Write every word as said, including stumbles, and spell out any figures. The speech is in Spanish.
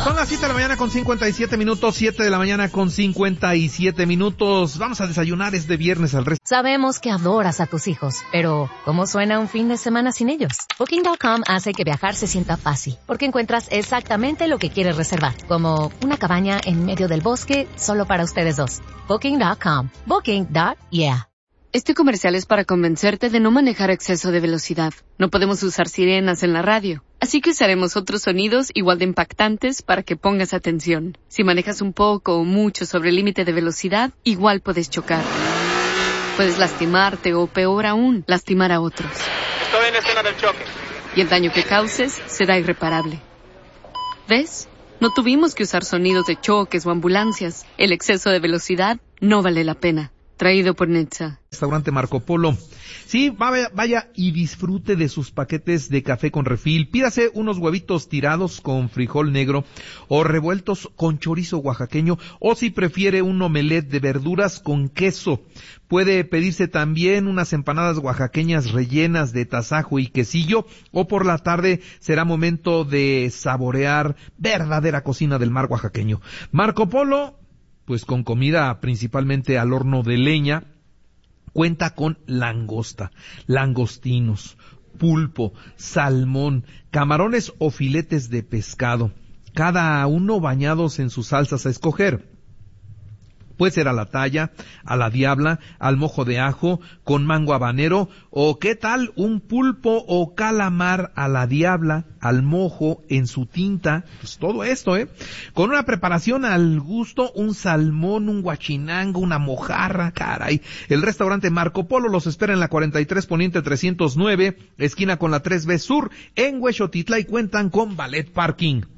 Son las siete de la mañana con cincuenta y siete minutos, siete de la mañana con cincuenta y siete minutos. Vamos a desayunar este viernes al resto. Sabemos que adoras a tus hijos, pero ¿cómo suena un fin de semana sin ellos? Booking punto com hace que viajar se sienta fácil, porque encuentras exactamente lo que quieres reservar, como una cabaña en medio del bosque solo para ustedes dos. Booking punto com. Booking. Yeah. Este comercial es para convencerte de no manejar a exceso de velocidad. No podemos usar sirenas en la radio, así que usaremos otros sonidos igual de impactantes para que pongas atención. Si manejas un poco o mucho sobre el límite de velocidad, igual puedes chocar. Puedes lastimarte o, peor aún, lastimar a otros. Estoy en escena del choque. Y el daño que causes será irreparable. ¿Ves? No tuvimos que usar sonidos de choques o ambulancias. El exceso de velocidad no vale la pena. Traído por Netza. Restaurante Marco Polo. Sí, vaya, vaya y disfrute de sus paquetes de café con refil. Pídase unos huevitos tirados con frijol negro o revueltos con chorizo oaxaqueño, o si prefiere un omelette de verduras con queso. Puede pedirse también unas empanadas oaxaqueñas rellenas de tasajo y quesillo, o por la tarde será momento de saborear verdadera cocina del mar oaxaqueño. Marco Polo, pues con comida principalmente al horno de leña, cuenta con langosta, langostinos, pulpo, salmón, camarones o filetes de pescado, cada uno bañados en sus salsas a escoger. Puede ser a la talla, a la diabla, al mojo de ajo, con mango habanero, o qué tal un pulpo o calamar a la diabla, al mojo, en su tinta, pues todo esto, ¿eh? Con una preparación al gusto, un salmón, un guachinango, una mojarra, caray. El restaurante Marco Polo los espera en la cuarenta y tres Poniente trescientos nueve, esquina con la tres B Sur, en Huexotitla, y cuentan con ballet parking.